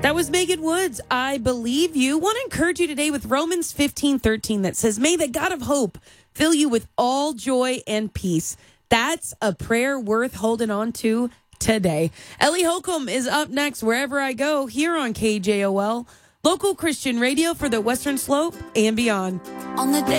That was Megan Woods. I believe you. Want to encourage you today with Romans 15:13 that says, may the God of hope fill you with all joy and peace. That's a prayer worth holding on to today. Ellie Holcomb is up next wherever I go here on KJOL, local Christian radio for the Western Slope and beyond. On the day